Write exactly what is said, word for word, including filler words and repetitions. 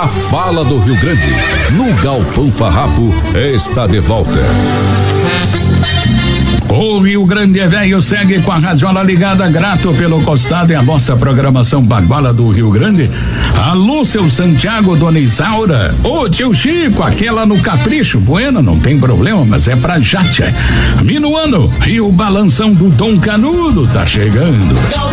A Fala do Rio Grande, no Galpão Farrapo, está de volta. O Rio Grande é velho, segue com a radiola ligada, grato pelo costado e a nossa programação Baguala do Rio Grande. Alô, seu Santiago, dona Isaura. Ô, tio Chico, aquela no Capricho. Bueno, não tem problema, mas é pra já, tchê. Minuano, e o balanção do Dom Canudo tá chegando.